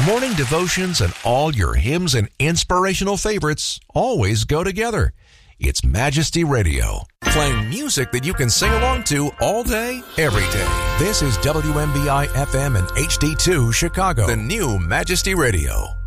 Morning devotions and all your hymns and inspirational favorites always go together. It's Majesty Radio, playing music that you can sing along to all day, every day. This is WMBI FM and HD2 Chicago, the new Majesty Radio.